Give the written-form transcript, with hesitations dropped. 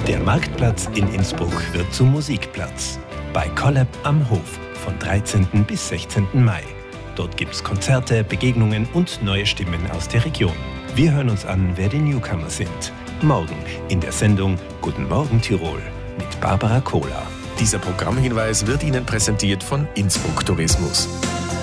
Der Marktplatz in Innsbruck wird zum Musikplatz. Bei Collab am Hof von 13. bis 16. Mai. Dort gibt's Konzerte, Begegnungen und neue Stimmen aus der Region. Wir hören uns an, wer die Newcomer sind. Morgen in der Sendung Guten Morgen Tirol mit Barbara Kohler. Dieser Programmhinweis wird Ihnen präsentiert von Innsbruck Tourismus.